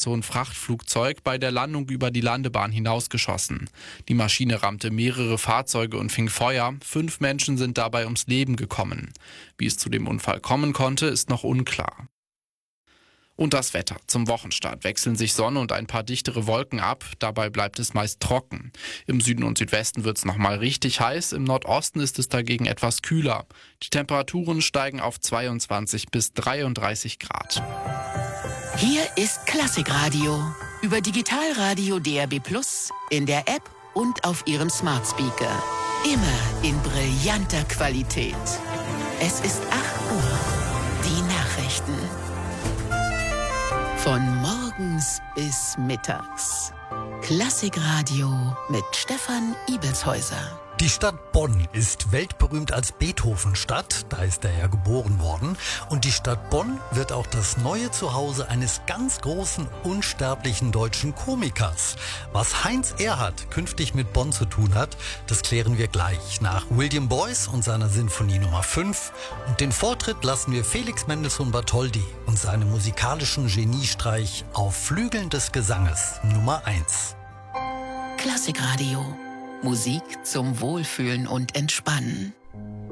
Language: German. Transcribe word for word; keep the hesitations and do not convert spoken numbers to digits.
so ein Frachtflugzeug bei der Landung über die Landebahn hinausgeschossen. Die Maschine rammte mehrere Fahrzeuge und fing Feuer. Fünf Menschen sind dabei ums Leben gekommen. Wie es zu dem Unfall kommen konnte, ist noch unklar. Und das Wetter. Zum Wochenstart wechseln sich Sonne und ein paar dichtere Wolken ab. Dabei bleibt es meist trocken. Im Süden und Südwesten wird es nochmal richtig heiß. Im Nordosten ist es dagegen etwas kühler. Die Temperaturen steigen auf zweiundzwanzig bis dreiunddreißig Grad. Hier ist Klassikradio. Über Digitalradio D A B Plus, in der App und auf Ihrem Smart Speaker. Immer in brillanter Qualität. Es ist acht Uhr. Die Nachrichten. Von morgens bis mittags. Klassikradio mit Stefan Ibelshäuser. Die Stadt Bonn ist weltberühmt als Beethoven-Stadt, da ist er ja geboren worden. Und die Stadt Bonn wird auch das neue Zuhause eines ganz großen, unsterblichen deutschen Komikers. Was Heinz Erhardt künftig mit Bonn zu tun hat, das klären wir gleich nach William Boyce und seiner Sinfonie Nummer fünf. Und den Vortritt lassen wir Felix Mendelssohn Bartholdy und seinem musikalischen Geniestreich auf Flügeln des Gesanges Nummer eins. Klassikradio. Musik zum Wohlfühlen und Entspannen.